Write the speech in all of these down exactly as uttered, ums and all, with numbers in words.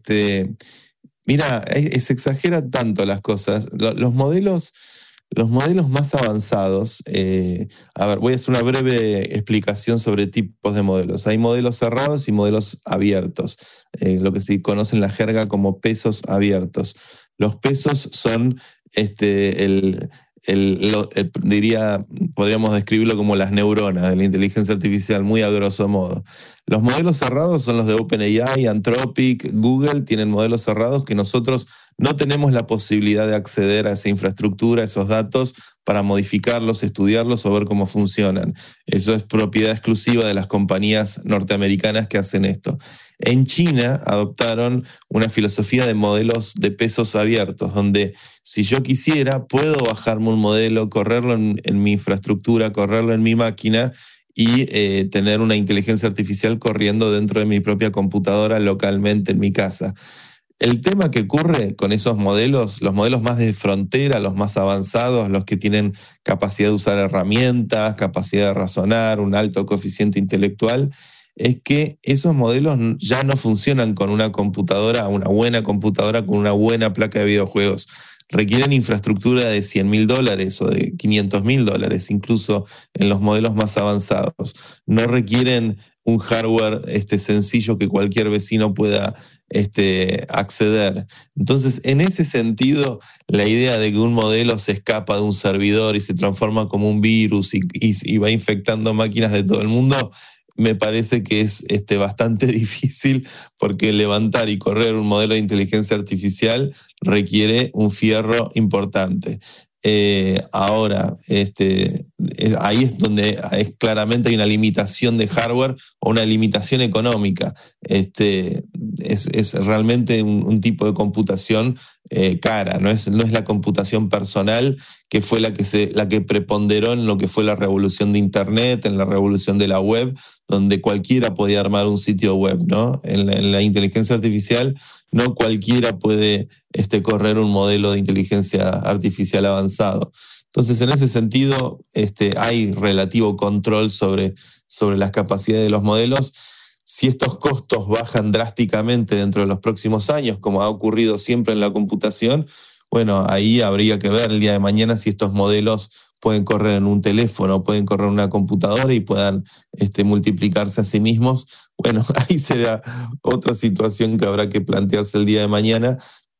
este, mira, es, se exagera tanto las cosas. Los modelos, los modelos más avanzados, eh, a ver, voy a hacer una breve explicación sobre tipos de modelos. Hay modelos cerrados y modelos abiertos, eh, lo que se conoce en la jerga como pesos abiertos. Los pesos son este, el, el, lo, el, diría, podríamos describirlo como las neuronas de la inteligencia artificial, muy a grosso modo. Los modelos cerrados son los de OpenAI, Anthropic, Google, tienen modelos cerrados que nosotros no tenemos la posibilidad de acceder a esa infraestructura, a esos datos, para modificarlos, estudiarlos o ver cómo funcionan. Eso es propiedad exclusiva de las compañías norteamericanas que hacen esto. En China adoptaron una filosofía de modelos de pesos abiertos, donde si yo quisiera, puedo bajarme un modelo, correrlo en, en mi infraestructura, correrlo en mi máquina y eh, tener una inteligencia artificial corriendo dentro de mi propia computadora localmente en mi casa. El tema que ocurre con esos modelos, los modelos más de frontera, los más avanzados, los que tienen capacidad de usar herramientas, capacidad de razonar, un alto coeficiente intelectual, es que esos modelos ya no funcionan con una computadora, una buena computadora con una buena placa de videojuegos. Requieren infraestructura de cien mil dólares o de quinientos mil dólares, incluso en los modelos más avanzados. No requieren un hardware este, sencillo que cualquier vecino pueda este, acceder. Entonces, en ese sentido, la idea de que un modelo se escapa de un servidor y se transforma como un virus y, y, y va infectando máquinas de todo el mundo, me parece que es este, bastante difícil, porque levantar y correr un modelo de inteligencia artificial requiere un fierro importante. Eh, ahora, este, es, ahí es donde es, claramente hay una limitación de hardware o una limitación económica. Este, es, es realmente un, un tipo de computación eh, cara, no es, no es la computación personal que fue la que, se, la que preponderó en lo que fue la revolución de Internet, en la revolución de la web, donde cualquiera podía armar un sitio web, ¿no? En la, en la inteligencia artificial no cualquiera puede este, correr un modelo de inteligencia artificial avanzado. Entonces, en ese sentido, este, hay relativo control sobre, sobre las capacidades de los modelos. Si estos costos bajan drásticamente dentro de los próximos años, como ha ocurrido siempre en la computación, bueno, ahí habría que ver el día de mañana si estos modelos pueden correr en un teléfono, pueden correr en una computadora y puedan este, multiplicarse a sí mismos. Bueno, ahí será otra situación que habrá que plantearse el día de mañana,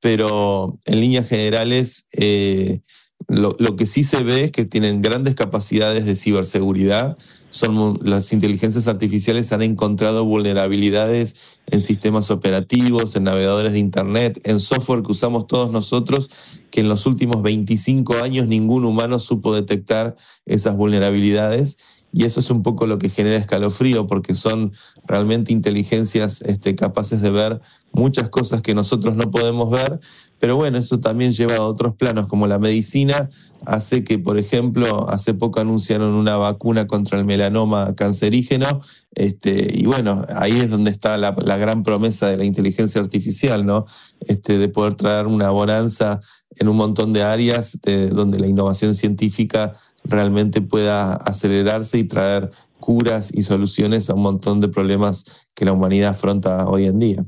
pero en líneas generales eh, lo, lo que sí se ve es que tienen grandes capacidades de ciberseguridad. Son, las inteligencias artificiales han encontrado vulnerabilidades en sistemas operativos, en navegadores de Internet, en software que usamos todos nosotros, que en los últimos veinticinco años ningún humano supo detectar esas vulnerabilidades. Y eso es un poco lo que genera escalofrío, porque son realmente inteligencias este, capaces de ver muchas cosas que nosotros no podemos ver. Pero bueno, eso también lleva a otros planos, como la medicina. Hace que, por ejemplo, hace poco anunciaron una vacuna contra el melanoma cancerígeno, este, y bueno, ahí es donde está la, la gran promesa de la inteligencia artificial, ¿no? Este, de poder traer una bonanza en un montón de áreas de, donde la innovación científica realmente pueda acelerarse y traer curas y soluciones a un montón de problemas que la humanidad afronta hoy en día.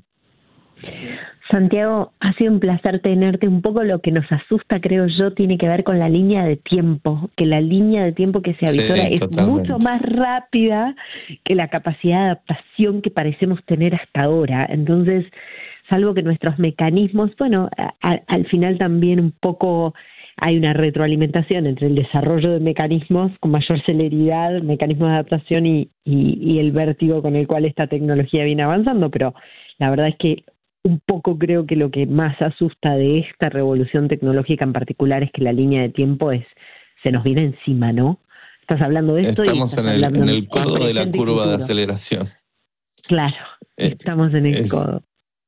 Santiago, ha sido un placer tenerte. Un poco lo que nos asusta, creo yo, tiene que ver con la línea de tiempo, que la línea de tiempo que se avisora sí, es totalmente. Mucho más rápida que la capacidad de adaptación que parecemos tener hasta ahora. Entonces, salvo que nuestros mecanismos, bueno, a, al final también un poco hay una retroalimentación entre el desarrollo de mecanismos con mayor celeridad, mecanismos de adaptación y, y, y el vértigo con el cual esta tecnología viene avanzando, pero la verdad es que un poco creo que lo que más asusta de esta revolución tecnológica en particular es que la línea de tiempo es se nos viene encima, ¿no? Estás hablando de esto estamos y estás en el, hablando en el codo de la curva futuro. de aceleración. Claro, Eh, estamos en el es, codo.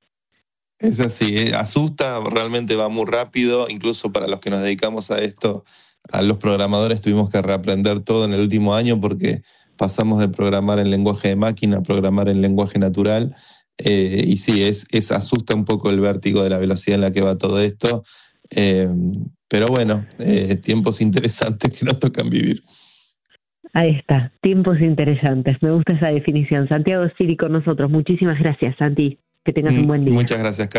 Es así, eh, asusta, realmente va muy rápido, incluso para los que nos dedicamos a esto, a los programadores tuvimos que reaprender todo en el último año porque pasamos de programar en lenguaje de máquina a programar en lenguaje natural. Eh, y sí, es, es asusta un poco el vértigo de la velocidad en la que va todo esto, eh, pero bueno, eh, tiempos interesantes que nos tocan vivir. Ahí está, tiempos interesantes, me gusta esa definición. Santiago Siri con nosotros, muchísimas gracias, Santi, que tengas un buen día. Muchas gracias, Carlos.